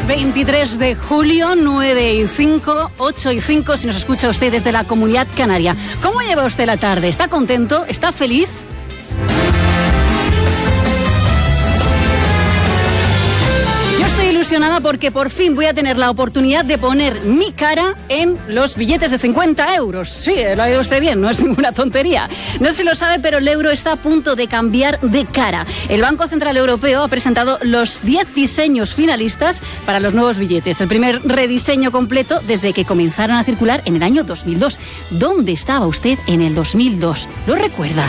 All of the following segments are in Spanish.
Jueves 23 de julio, 9:05, 8:05, si nos escucha usted desde la Comunidad Canaria. ¿Cómo lleva usted la tarde? ¿Está contento? ¿Está feliz? Ilusionada porque por fin voy a tener la oportunidad de poner mi cara en los billetes de 50 euros. Sí, lo ha oído usted bien, no es ninguna tontería. No se lo sabe, pero el euro está a punto de cambiar de cara. El Banco Central Europeo ha presentado los 10 diseños finalistas para los nuevos billetes. El primer rediseño completo desde que comenzaron a circular en el año 2002. ¿Dónde estaba usted en el 2002? ¿Lo recuerda?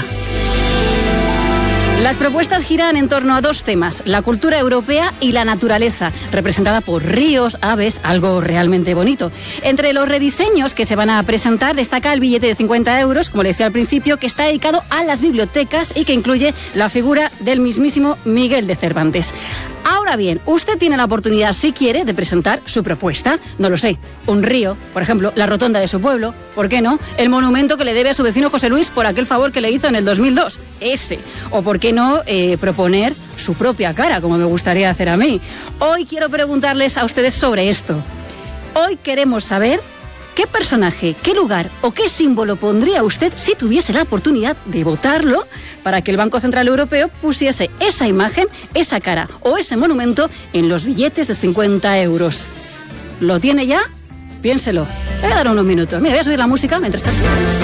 Las propuestas giran en torno a dos temas, la cultura europea y la naturaleza, representada por ríos, aves, algo realmente bonito. Entre los rediseños que se van a presentar destaca el billete de 50 euros, como le decía al principio, que está dedicado a las bibliotecas y que incluye la figura del mismísimo Miguel de Cervantes. Ahora bien, usted tiene la oportunidad, si quiere, de presentar su propuesta. No lo sé, un río, por ejemplo, la rotonda de su pueblo, ¿por qué no? El monumento que le debe a su vecino José Luis por aquel favor que le hizo en el 2002, ese. O por qué no proponer su propia cara, como me gustaría hacer a mí. Hoy quiero preguntarles a ustedes sobre esto. Hoy queremos saber qué personaje, qué lugar o qué símbolo pondría usted si tuviese la oportunidad de votarlo para que el Banco Central Europeo pusiese esa imagen, esa cara o ese monumento en los billetes de 50 euros. ¿Lo tiene ya? Piénselo. Le voy a dar unos minutos. Mira, voy a subir la música mientras tanto.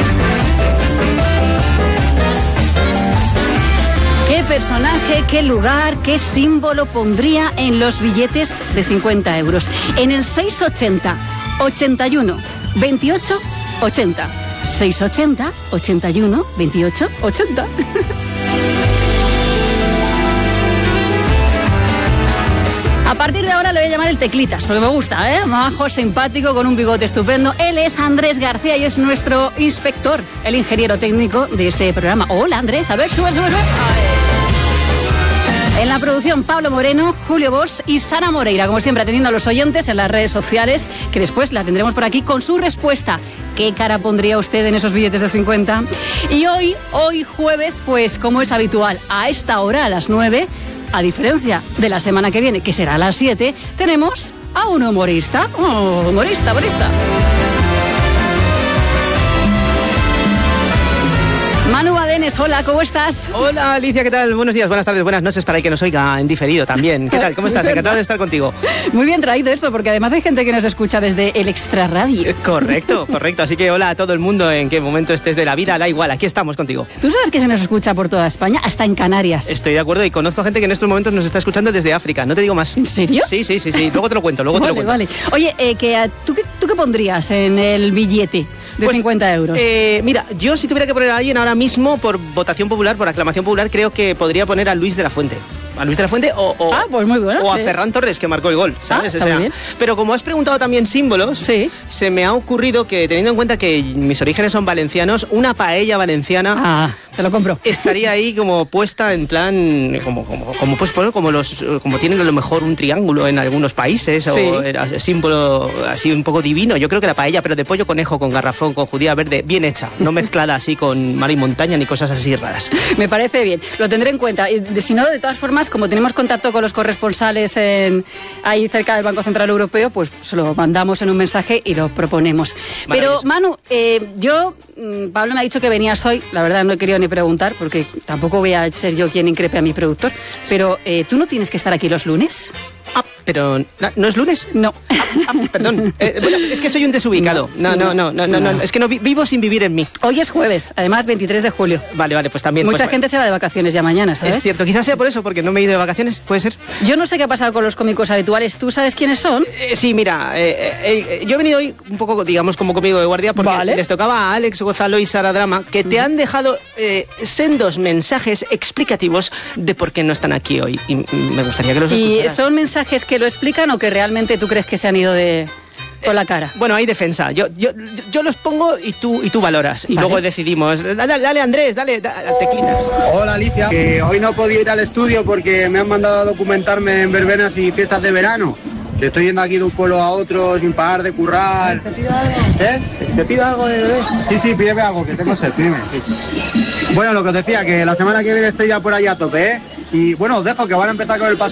¿Qué personaje, qué lugar, qué símbolo pondría en los billetes de 50 euros? En el 680 81 28 80. 680 81 28 80. A partir de ahora le voy a llamar el Teclitas, porque me gusta, ¿eh? Majo, simpático, con un bigote estupendo. Él es Andrés García y es nuestro inspector, el ingeniero técnico de este programa. Hola, Andrés, a ver, sube. En la producción, Pablo Moreno, Julio Bosch y Sara Moreira, como siempre, atendiendo a los oyentes en las redes sociales, que después la tendremos por aquí con su respuesta. ¿Qué cara pondría usted en esos billetes de 50? Y hoy jueves, pues como es habitual, a esta hora, a las 9, a diferencia de la semana que viene, que será a las 7, tenemos a un humorista. Humorista. Manu Badenes, hola, ¿cómo estás? Hola, Alicia, ¿qué tal? Buenos días, buenas tardes, buenas noches para el que nos oiga en diferido también. ¿Qué tal? ¿Cómo estás? Encantado de estar contigo. Muy bien traído eso, porque además hay gente que nos escucha desde el Extraradio. Correcto. Así que hola a todo el mundo, en qué momento estés de la vida, da igual, aquí estamos contigo. ¿Tú sabes que se nos escucha por toda España, hasta en Canarias? Estoy de acuerdo y conozco gente que en estos momentos nos está escuchando desde África, no te digo más. ¿En serio? Sí. Luego te lo cuento, Vale. Oye, ¿tú qué pondrías en el billete de 50 euros? Mira, yo si tuviera que poner a alguien ahora mismo por votación popular, por aclamación popular, creo que podría poner a Luis de la Fuente. A Luis de la Fuente pues muy bueno, o a Ferran Torres, que marcó el gol, ¿sabes? Está muy bien. Pero como has preguntado también símbolos, sí, se me ha ocurrido que, teniendo en cuenta que mis orígenes son valencianos, una paella valenciana... te lo compro. Estaría ahí como puesta en plan, como tienen a lo mejor un triángulo en algunos países, sí, o símbolo así un poco divino. Yo creo que la paella, pero de pollo conejo con garrafón, con judía verde, bien hecha, no mezclada así con mar y montaña ni cosas así raras. Me parece bien, lo tendré en cuenta. Y si no, de todas formas, como tenemos contacto con los corresponsales ahí cerca del Banco Central Europeo, pues se lo mandamos en un mensaje y lo proponemos. Pero Manu, Pablo me ha dicho que venías hoy, la verdad no he querido ni preguntar, porque tampoco voy a ser yo quien increpe a mi productor, pero ¿tú no tienes que estar aquí los lunes? Pero ¿no es lunes? No. Perdón. Bueno, es que soy un desubicado. No. Es que no vivo sin vivir en mí. Hoy es jueves, además 23 de julio. Vale, pues también. Mucha gente se va de vacaciones ya mañana, ¿sabes? Es cierto, quizás sea por eso, porque no me he ido de vacaciones, ¿puede ser? Yo no sé qué ha pasado con los cómicos habituales. ¿Tú sabes quiénes son? Sí, mira, yo he venido hoy un poco, digamos, como conmigo de guardia, porque les tocaba a Alex Gonzalo y Sara Drama, que te han dejado sendos mensajes explicativos de por qué no están aquí hoy. Y me gustaría que los escucharas. ¿Y son mensajes que lo explican o que realmente tú crees que se han ido con la cara? Bueno, hay defensa. Yo los pongo y tú valoras. Y luego decidimos. Dale Andrés, dale Teclitas. Hola Alicia. Que hoy no he podido ir al estudio porque me han mandado a documentarme en verbenas y fiestas de verano. Que estoy yendo aquí de un pueblo a otro sin parar de currar. ¿Te pido algo? ¿Te pido algo de bebé? Sí, pídeme algo, que tengo sed, pídeme. Sí. Bueno, lo que os decía, que la semana que viene estoy ya por ahí a tope, ¿eh? Y bueno, os dejo que van a empezar con el paso.